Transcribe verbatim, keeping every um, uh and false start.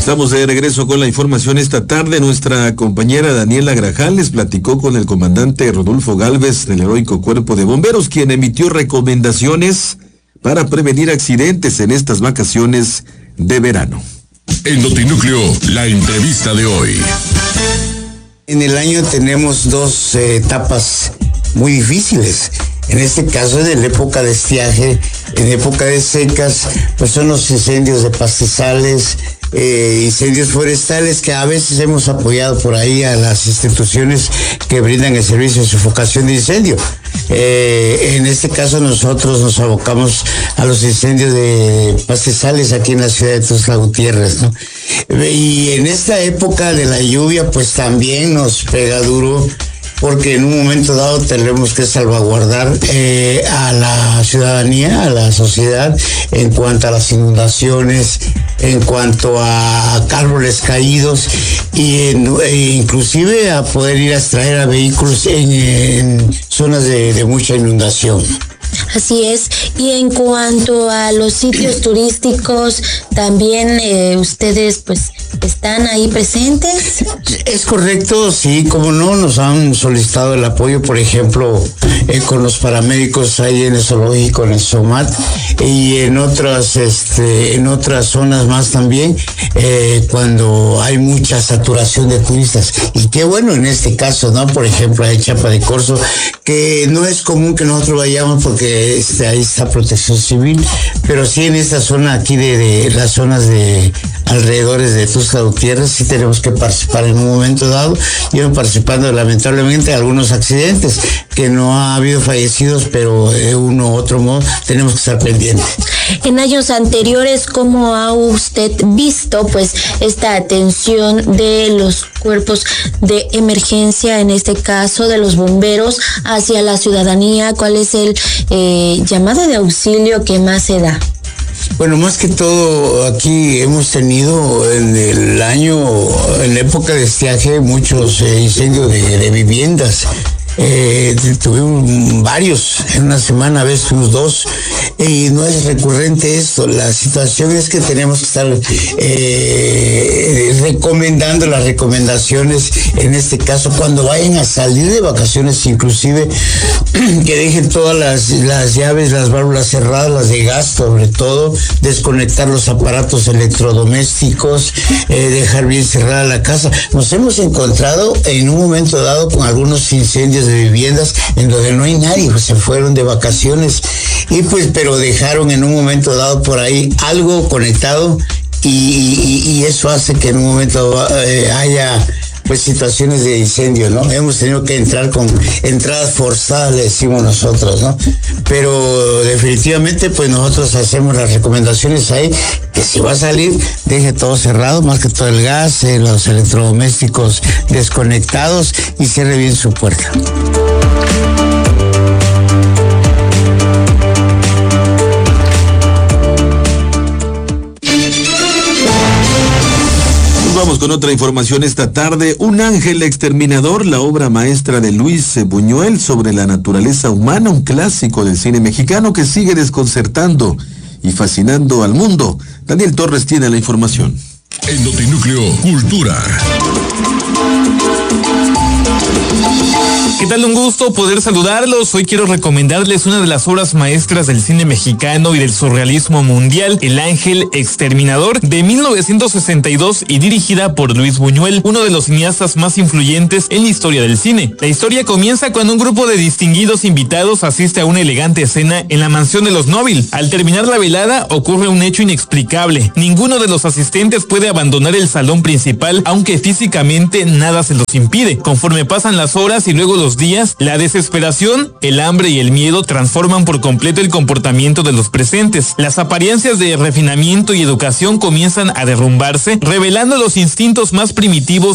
Estamos de regreso con la información esta tarde. Nuestra compañera Daniela Grajal les platicó con el comandante Rodolfo Gálvez del heroico Cuerpo de Bomberos, quien emitió recomendaciones para prevenir accidentes en estas vacaciones de verano. En Notinúcleo, la entrevista de hoy. En el año tenemos dos eh, etapas muy difíciles. En este caso, en la época de estiaje, en época de secas, pues son los incendios de pastizales, eh, incendios forestales, que a veces hemos apoyado por ahí a las instituciones que brindan el servicio de sofocación de incendio. Eh, en este caso nosotros nos abocamos a los incendios de pastizales aquí en la ciudad de Tuxtla Gutiérrez, ¿no? Y en esta época de la lluvia, pues también nos pega duro, porque en un momento dado tenemos que salvaguardar eh, a la ciudadanía, a la sociedad, en cuanto a las inundaciones, en cuanto a árboles caídos, y en, e inclusive a poder ir a extraer a vehículos en, en zonas de, de mucha inundación. Así es. Y en cuanto a los sitios turísticos, también eh, ustedes pues están ahí presentes. Es correcto, sí, como no, nos han solicitado el apoyo, por ejemplo, eh, con los paramédicos ahí en el zoológico, en el SOMAT, y en otras, este, en otras zonas más también, eh, cuando hay mucha saturación de turistas. Y qué bueno en este caso, ¿no? Por ejemplo, hay Chiapa de Corzo, que no es común que nosotros vayamos porque este, ahí está Protección Civil, pero sí en esta zona aquí de, de las zonas de alrededores de Tuxtla Gutiérrez sí tenemos que participar en un momento dado. Llevan participando lamentablemente algunos accidentes, que no ha habido fallecidos, pero de uno u otro modo tenemos que estar pendientes. En años anteriores, ¿cómo ha usted visto pues esta atención de los cuerpos de emergencia, en este caso de los bomberos, hacia la ciudadanía? ¿Cuál es el eh, llamado de auxilio que más se da? Bueno, más que todo aquí hemos tenido en el año, en la época de estiaje, muchos eh, incendios de, de viviendas. Eh, tuvimos varios, en una semana a veces tuvimos dos, y no es recurrente esto. La situación es que tenemos que estar eh, recomendando las recomendaciones, en este caso cuando vayan a salir de vacaciones, inclusive que dejen todas las, las llaves, las válvulas cerradas, las de gas sobre todo, desconectar los aparatos electrodomésticos, eh, dejar bien cerrada la casa. Nos hemos encontrado en un momento dado con algunos incendios de viviendas en donde no hay nadie, pues se fueron de vacaciones, y pues pero dejaron en un momento dado por ahí algo conectado, y, y, y eso hace que en un momento eh, haya pues situaciones de incendio, ¿no? Hemos tenido que entrar con entradas forzadas, le decimos nosotros, ¿no? Pero definitivamente pues nosotros hacemos las recomendaciones ahí, que si va a salir, deje todo cerrado, más que todo el gas, eh, los electrodomésticos desconectados, y cierre bien su puerta. Vamos con otra información esta tarde. Un ángel exterminador, la obra maestra de Luis Buñuel sobre la naturaleza humana, un clásico del cine mexicano que sigue desconcertando y fascinando al mundo. Daniel Torres tiene la información. En Notinúcleo, Cultura. ¿Qué tal? Un gusto poder saludarlos. Hoy quiero recomendarles una de las obras maestras del cine mexicano y del surrealismo mundial, El Ángel Exterminador, de mil novecientos sesenta y dos y dirigida por Luis Buñuel, uno de los cineastas más influyentes en la historia del cine. La historia comienza cuando un grupo de distinguidos invitados asiste a una elegante cena en la mansión de los Nóbil. Al terminar la velada ocurre un hecho inexplicable. Ninguno de los asistentes puede abandonar el salón principal, aunque físicamente nada se los impide. Conforme pasan las horas y luego los días, la desesperación, el hambre y el miedo transforman por completo el comportamiento de los presentes. Las apariencias de refinamiento y educación comienzan a derrumbarse, revelando los instintos más primitivos